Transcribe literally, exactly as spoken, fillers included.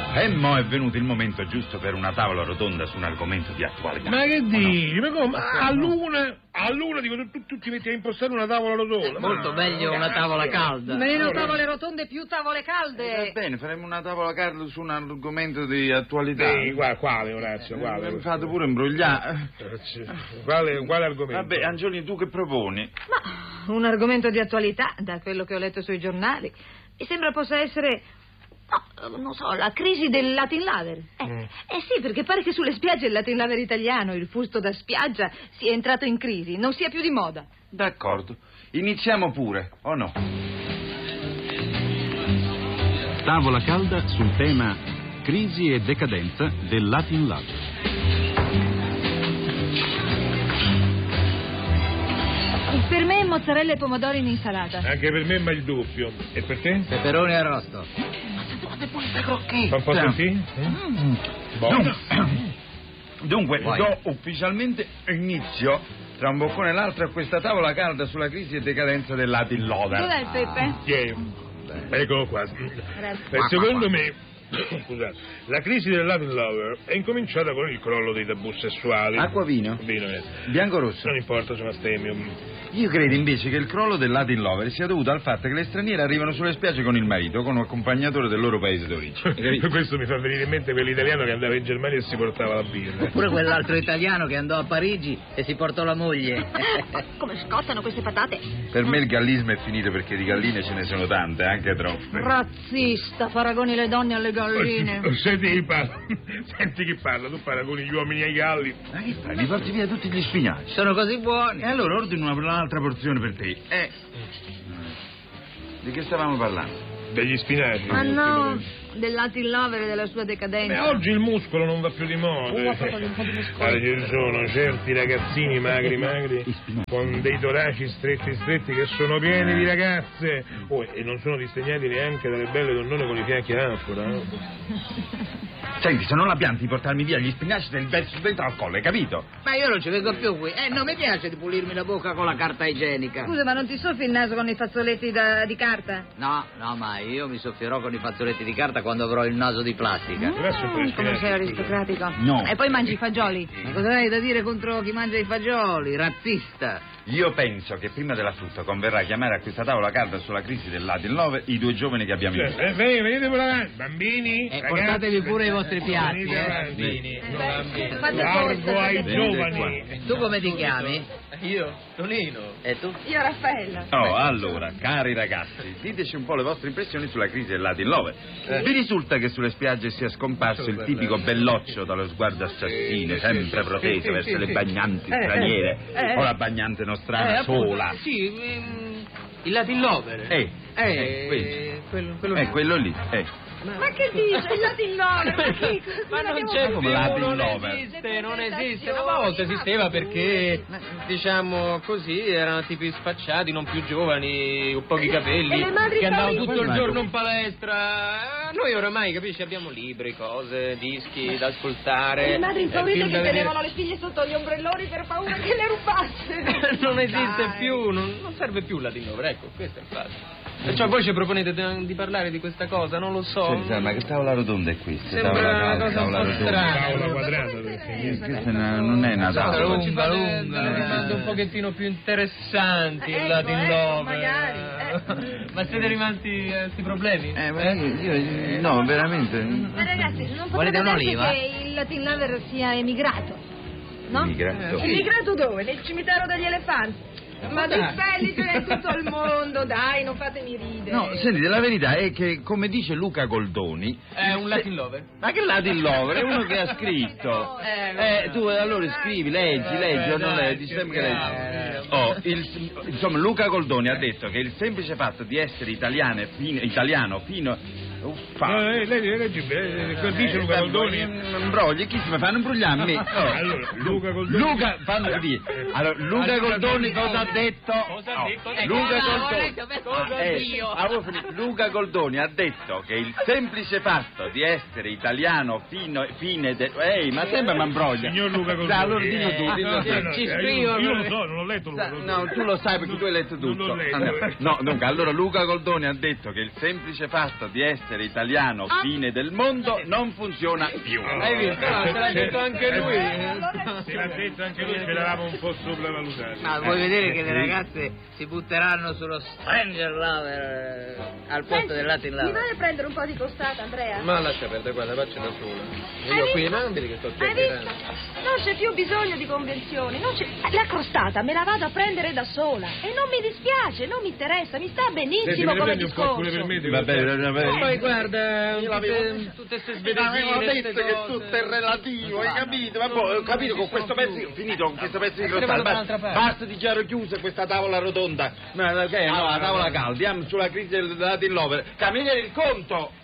E mo' è venuto il momento giusto per una tavola rotonda su un argomento di attualità. Ma che dici? No? Ma come? A luna, a luna dico, tu, tu ti metti a impostare una tavola rotonda. Molto meglio una tavola calda. Meno tavole rotonde, più tavole calde. Va bene, faremo una tavola calda su un argomento di attualità. Sì, qua, quale, Orazio, quale? Mi fate pure imbrogliare. Quale, quale argomento? Vabbè, Angiolini, tu che proponi? Ma un argomento di attualità, da quello che ho letto sui giornali, mi sembra possa essere... No, non so, la crisi del Latin Lover. Eh, mm. eh sì, perché pare che sulle spiagge il Latin Lover italiano, il fusto da spiaggia, sia entrato in crisi, non sia più di moda. D'accordo, iniziamo pure, o no? Tavola calda sul tema crisi e decadenza del Latin Lover. Per me mozzarella e pomodori in insalata. Anche per me, ma il doppio. E per te? Peperoni arrosto. Crocchette. Un po' sentì? Mm. Buono. Dunque, Vai. do ufficialmente inizio tra un boccone e l'altro a questa tavola calda sulla crisi e decadenza del Latin Lover. Dov'è il Peppe? Tieni. Eccolo qua. Grazie. E secondo me, scusate, la crisi del Latin Lover è incominciata con il crollo dei tabù sessuali. Acqua, vino? Vino, eh. Bianco o rosso? Non importa, sono astemio. Io credo invece che il crollo del Latin Lover sia dovuto al fatto che le straniere arrivano sulle spiagge con il marito, con un accompagnatore del loro paese d'origine. Questo mi fa venire in mente quell'italiano che andava in Germania e si portava la birra. Oppure quell'altro italiano che andò a Parigi e si portò la moglie. Come scottano queste patate? Per me il gallismo è finito perché di galline ce ne sono tante, anche troppe. Razzista, paragoni le donne alle galline. Senti chi parla. Senti chi parla, tu paragoni gli uomini ai galli. Ma che fai? Mi porti via tutti gli spinaci. Sono così buoni. E allora ordino una, un'altra porzione per te. Eh. Di che stavamo parlando? Degli spinaci. Ma no, del Latin Lover e della sua decadenza. Beh, oggi il muscolo non va più di moda. Uh, proprio un po' di muscolo. Ah, ci sono certi ragazzini magri magri con dei toraci stretti stretti che sono pieni di ragazze. Oh, e non sono disegnati neanche dalle belle donnone con i fianchi ancora. No? Senti, se non la pianti di portarmi via gli spinaci del verso dentro al collo, hai capito? Ma io non ci vengo più qui. Eh, non mi piace di pulirmi la bocca con la carta igienica. Scusa, ma non ti soffi il naso con i fazzoletti da- di carta? No, no, mai. Io mi soffierò con i fazzoletti di carta quando avrò il naso di plastica. Adesso Mm, poi come spinaci, sei aristocratico. No. E poi mangi i fagioli. Ma cosa hai da dire contro chi mangia i fagioli? Razzista. Io penso che prima della frutta converrà chiamare a questa tavola calda sulla crisi del Latin Lover i due giovani che abbiamo in Cioè, eh, venite, venite pure avanti. Bambini, Eh, ragazzi, portatevi pure i vostri piatti, venite eh. avanti. Bambini. No, bambini. Fate Largo posto, ai fate giovani. Tu come ti chiami? Io, Tonino. E tu? Io Raffaella. Oh, allora, cari ragazzi, diteci un po' le vostre impressioni sulla crisi del Latin Lover. Vi risulta che sulle spiagge sia scomparso il tipico belloccio dallo sguardo assassino, sempre proteso verso le bagnanti straniere, o la bagnante nostrana sola? Sì, ehm, il Latin Lover. Eh, Eh, eh, quello. quello, quello Eh, quello lì, eh. Ma che dice? Il Latin Lover? Ma, chi- Ma non abbiamo c'è fatto? più, come Latin non Lover. esiste, non esiste. Una volta esisteva perché, diciamo così, erano tipi sfacciati, non più giovani, con pochi capelli, E le madri che andavano famiglie? tutto il giorno in palestra. Noi oramai, capisci, abbiamo libri, cose, dischi da ascoltare. Le madri eh, impaurite film che da vedere. tenevano le figlie sotto gli ombrelloni per paura che le rubasse. Non esiste Dai. più, non, non serve più la Lover, ecco, questo è il fatto. Perciò voi ci proponete di, di parlare di questa cosa, non lo so. Senti, ma che tavola rotonda è questa? Sembra Tavola una calda, cosa un tavola po' rotonda. strana. Tavola quadrata. perché- Eh, Questa non è una Allora, tavola. ci fate lunga, delle lunga. domande un pochettino più interessanti, Ecco, il Latin ecco, Lover. magari, eh. Ma siete rimasti a questi problemi? Eh, ma io, io- no, veramente. Ma ragazzi, non Volete potrebbe darsi un'oliva? che il Latin Lover sia emigrato, no? Emigrato. Emigrato dove? Nel cimitero degli elefanti. Ma di dai. belli ce n'è in tutto il mondo, dai, non fatemi ridere. No, senti, la verità è che, come dice Luca Goldoni... È un Latin Lover? Ma che Latin Lover? È uno che ha scritto. Eh, Eh, tu allora scrivi, leggi, leggi o non dai, leggi, sempre che cerchiamo, leggi. eh. Oh, il- insomma, Luca Goldoni ha detto che il semplice fatto di essere italiano fino, italiano fino... Uffa. No, eh, leggi, leggi, eh, cosa dice Luca Goldoni? Imbrogli, chi si mi fanno imbrogliare a me? Oh. Allora, Luca Goldoni... Luca, fanno dire. Allora, Luca Goldoni cosa ha detto? Cosa ha Oh, detto? Luca No, Goldoni. no, cosa Ah, eh, Dio? avevo finito. Luca Goldoni ha detto che il semplice fatto di essere italiano fino fine de... Ehi, ma sempre mi imbroglia. Signor Luca Goldoni. Dai, allora dillo tu, dillo No, tu. no, no, Ci eh, scrivo, Io, io lo no. so, non l'ho letto Luca Sa- Goldoni. No, tu lo sai perché tu hai letto Non tutto. l'ho letto. Andiamo. No, dunque, allora Luca Goldoni ha detto che il semplice fatto di essere essere italiano, fine del mondo, non funziona più. Hai visto? No, te l'ha detto anche lui. Se l'ha detto anche lui, ce l'avamo un po' sopravvalutato. Ma vuoi vedere che le ragazze si butteranno sullo Stranger Lover eh, al posto del Latin Mi Lover? vai a prendere un po' di costata, Andrea? Ma lascia perdere, guarda, faccia da sola. Hai Io qui visto? in ambiti che sto Hai visto? chiacchierando. Non c'è più bisogno di convenzioni, non c'è... La crostata me la vado a prendere da sola e non mi dispiace, non mi interessa, mi sta Senti, benissimo me ne come prendi un po' pure per discorso. me? ti Va bene, va bene. Poi guarda, Io l'avevo- tutte, tutte ste Avevo sveledine, detto che tutto è relativo, hai capito? Ma poi ho capito con questo pezzo, finito con questo pezzo di Ne vado crostata, da un'altra basta, parte. basta di chiaro chiusa questa tavola rotonda. Ma che no, la tavola calda, andiamo sulla crisi del Latin Lover. Camminare il conto!